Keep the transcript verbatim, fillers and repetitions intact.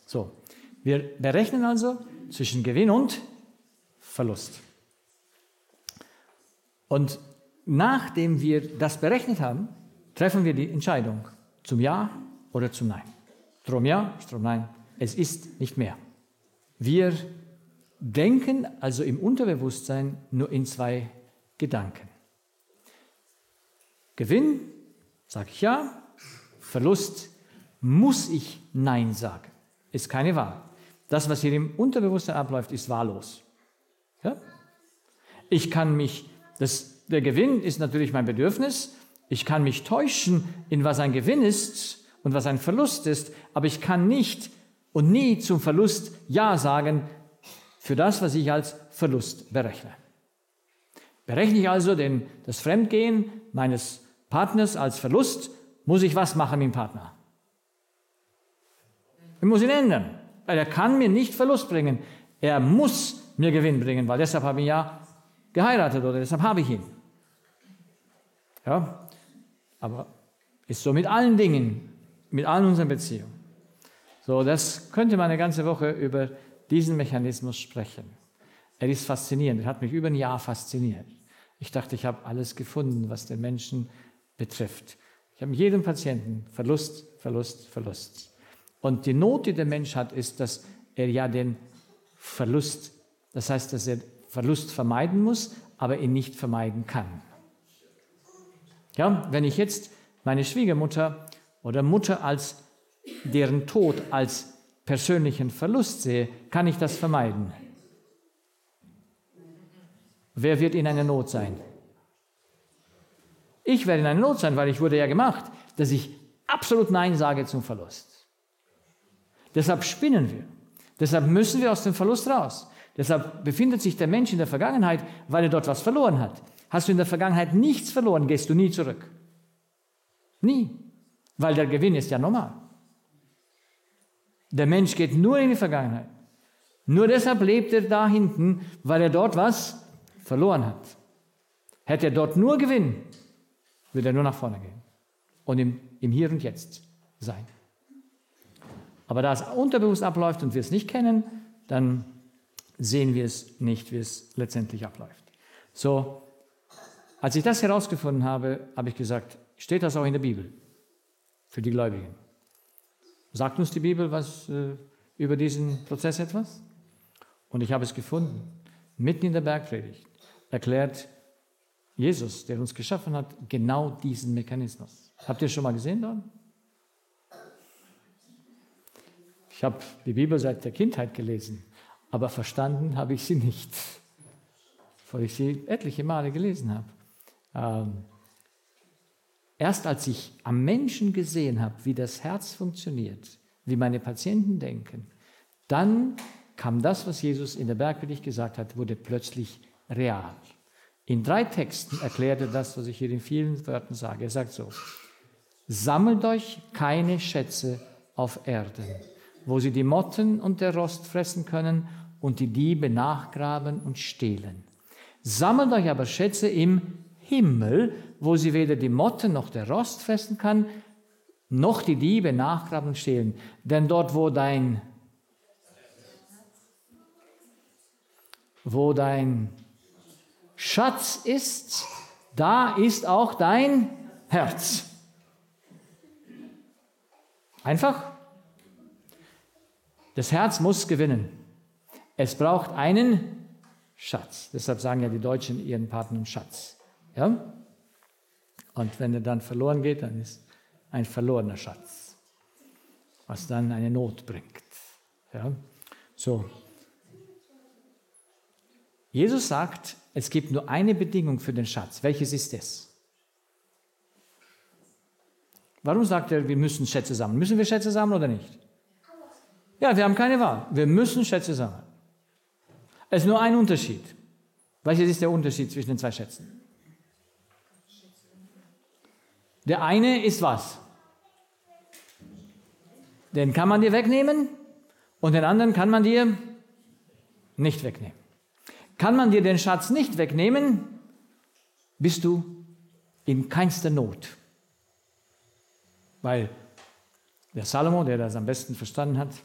So, wir berechnen also zwischen Gewinn und Verlust. Und nachdem wir das berechnet haben, treffen wir die Entscheidung zum Ja oder zum Nein. Strom ja, Strom nein. Es ist nicht mehr. Wir denken also im Unterbewusstsein nur in zwei Gedanken. Gewinn, sage ich ja. Verlust, muss ich Nein sagen. Ist keine Wahl. Das, was hier im Unterbewusstsein abläuft, ist wahllos. Ja? Ich kann mich, das, der Gewinn ist natürlich mein Bedürfnis. Ich kann mich täuschen, in was ein Gewinn ist und was ein Verlust ist, aber ich kann nicht und nie zum Verlust Ja sagen für das, was ich als Verlust berechne. Berechne ich also den, das Fremdgehen meines Partners als Verlust, muss ich was machen mit dem Partner? Ich muss ihn ändern, weil er kann mir nicht Verlust bringen. Er muss mir Gewinn bringen, weil deshalb habe ich ihn ja geheiratet oder deshalb habe ich ihn. Ja, aber ist so mit allen Dingen, mit allen unseren Beziehungen. So, das könnte man eine ganze Woche über diesen Mechanismus sprechen. Er ist faszinierend, er hat mich über ein Jahr fasziniert. Ich dachte, ich habe alles gefunden, was den Menschen betrifft. Ich habe mit jedem Patienten Verlust, Verlust, Verlust. Und die Not, die der Mensch hat, ist, dass er ja den Verlust, das heißt, dass er Verlust vermeiden muss, aber ihn nicht vermeiden kann. Ja, wenn ich jetzt meine Schwiegermutter oder Mutter als deren Tod als persönlichen Verlust sehe, kann ich das vermeiden. Wer wird in einer Not sein? Ich werde in einer Not sein, weil ich wurde ja gemacht, dass ich absolut Nein sage zum Verlust. Deshalb spinnen wir. Deshalb müssen wir aus dem Verlust raus. Deshalb befindet sich der Mensch in der Vergangenheit, weil er dort was verloren hat. Hast du in der Vergangenheit nichts verloren, gehst du nie zurück. Nie. Weil der Gewinn ist ja normal. Der Mensch geht nur in die Vergangenheit. Nur deshalb lebt er da hinten, weil er dort was verloren hat. Hätte er dort nur Gewinn, würde er nur nach vorne gehen und im, im Hier und Jetzt sein. Aber da es unterbewusst abläuft und wir es nicht kennen, dann sehen wir es nicht, wie es letztendlich abläuft. So, als ich das herausgefunden habe, habe ich gesagt, steht das auch in der Bibel für die Gläubigen? Sagt uns die Bibel was äh, über diesen Prozess etwas? Und ich habe es gefunden. Mitten in der Bergpredigt erklärt Jesus, der uns geschaffen hat, genau diesen Mechanismus. Habt ihr schon mal gesehen dort? Ich habe die Bibel seit der Kindheit gelesen, aber verstanden habe ich sie nicht, bevor ich sie etliche Male gelesen habe. Ähm, erst als ich am Menschen gesehen habe, wie das Herz funktioniert, wie meine Patienten denken, dann kam das, was Jesus in der Bergpredigt gesagt hat, wurde plötzlich real. In drei Texten erklärt er das, was ich hier in vielen Wörtern sage. Er sagt so: Sammelt euch keine Schätze auf Erden, wo sie die Motten und der Rost fressen können und die Diebe nachgraben und stehlen. Sammelt euch aber Schätze im Himmel, wo sie weder die Motten noch der Rost fressen kann, noch die Diebe nachgraben und stehlen. Denn dort, wo dein, wo dein Schatz ist, da ist auch dein Herz. Einfach. Das Herz muss gewinnen. Es braucht einen Schatz. Deshalb sagen ja die Deutschen ihren Partnern Schatz. Ja? Und wenn er dann verloren geht, dann ist ein verlorener Schatz, was dann eine Not bringt. Ja? So. Jesus sagt, es gibt nur eine Bedingung für den Schatz. Welches ist es? Warum sagt er, wir müssen Schätze sammeln? Müssen wir Schätze sammeln oder nicht? Ja, wir haben keine Wahl. Wir müssen Schätze sammeln. Es ist nur ein Unterschied. Welches ist der Unterschied zwischen den zwei Schätzen? Der eine ist was? Den kann man dir wegnehmen und den anderen kann man dir nicht wegnehmen. Kann man dir den Schatz nicht wegnehmen, bist du in keinster Not. Weil der Salomo, der das am besten verstanden hat,